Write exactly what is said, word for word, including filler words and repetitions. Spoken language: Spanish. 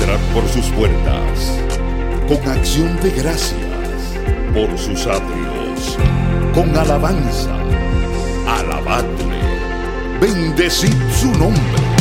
entrar por sus puertas con acción de gracias, por sus atrios con alabanza. Alabadle, bendecid su nombre.